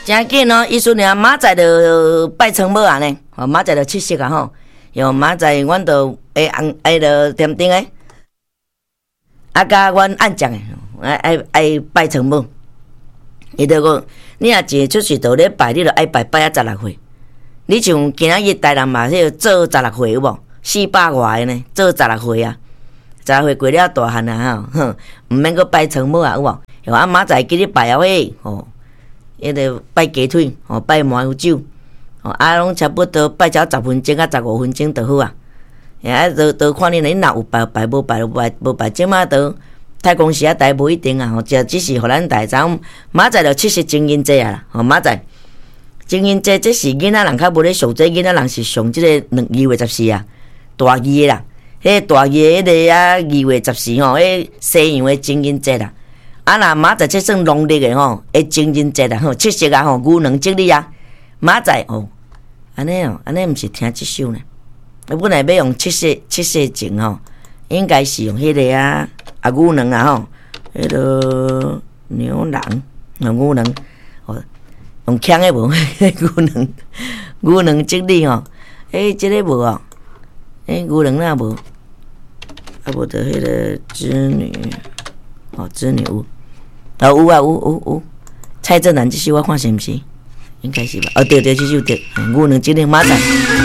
真紧哦，意思呢，明仔就拜成母啊呢，哦，明仔就七夕啊吼，哟，明仔阮就会着点灯诶，啊，甲阮按将诶，爱拜成母，伊着讲，你若一出世就咧拜，你着爱拜啊16岁。你像今仔日台南嘛，迄做16岁有无？400外呢，做16岁啊，16岁过了大汉啊吼，毋免阁拜成母啊有无？哟，啊明仔记咧拜啊喂，吼。迄个拜鸡腿，吼拜麻油酒，吼啊拢差不多拜超10分钟啊15分钟就好啊。啊，都看你若有拜拜，无拜无拜，即马都太公时啊，代无一定啊。吼，只是互咱大家明仔就七夕情人节啊啦。吼，明仔情人节这是囡仔人较无咧上，这囡仔人是上即个2月14啊，大二的啦。迄大二迄个啊2月14吼，迄西洋的情人节啦。啊，若明仔这算农历的吼，情人节啦吼，七夕啊吼，牛郎织女啊，明仔哦，安尼哦，安尼毋是听即首呢。本来要用七夕情吼，应该是用迄个啊牛郎啊吼，迄个牛郎，牛郎哦，用腔的无，牛郎织女吼，即个无哦，牛郎那无，啊无得迄个织女，哦，织女有。有啊有，蔡振南这首我看是毋是？应该是吧？哦对，这首对，牛郎织女明仔。